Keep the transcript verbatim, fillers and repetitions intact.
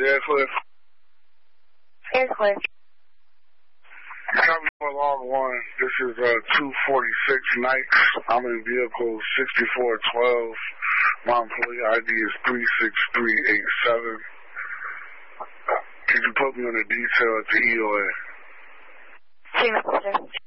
Air Cliff? Air Cliff. Copy for Log one. This is uh, two forty-six Nikes. I'm in vehicle sixty-four twelve. My employee I D is three six three eight seven. Can you put me on the detail at the E O A? Three minutes, sir.